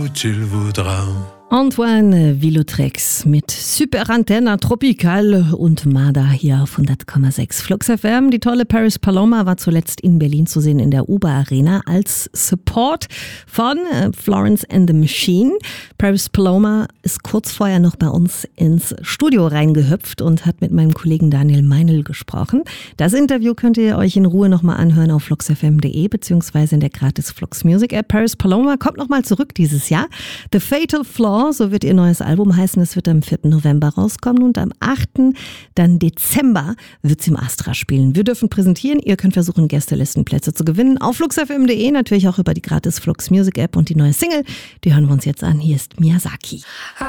tu le voudras. Antoine Villotrex mit Super Antenna Tropical und Mada hier auf 100,6 Flux FM. Die tolle Paris Paloma war zuletzt in Berlin zu sehen in der Uber Arena als Support von Florence and the Machine. Paris Paloma ist kurz vorher noch bei uns ins Studio reingehüpft und hat mit meinem Kollegen Daniel Meinl gesprochen. Das Interview könnt ihr euch in Ruhe nochmal anhören auf fluxfm.de beziehungsweise in der gratis Flux Music App. Paris Paloma kommt nochmal zurück dieses Jahr. The Fatal Flaw, so wird ihr neues Album heißen. Es wird am 4. November rauskommen und am 8. dann Dezember wird sie im Astra spielen. Wir dürfen präsentieren. Ihr könnt versuchen, Gästelistenplätze zu gewinnen. Auf fluxfm.de, natürlich auch über die gratis Flux Music App und die neue Single. Die hören wir uns jetzt an. Hier ist Miyazaki.